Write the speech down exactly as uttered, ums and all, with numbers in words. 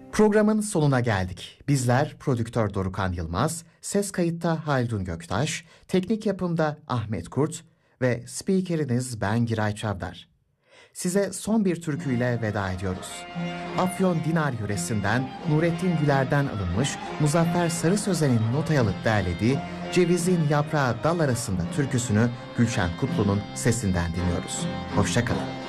Programın sonuna geldik. Bizler prodüktör Dorukhan Yılmaz, ses kayıtta Haldun Göktaş, teknik yapımda Ahmet Kurt ve spikeriniz ben Giray Çavdar. Size son bir türküyle veda ediyoruz. Afyon Dinar yöresinden Nurettin Güler'den alınmış Muzaffer Sarı Sözen'in notaya alıp derlediği Cevizin Yaprağı Dal Arasında türküsünü Gülşen Kutlu'nun sesinden dinliyoruz. Hoşça kalın.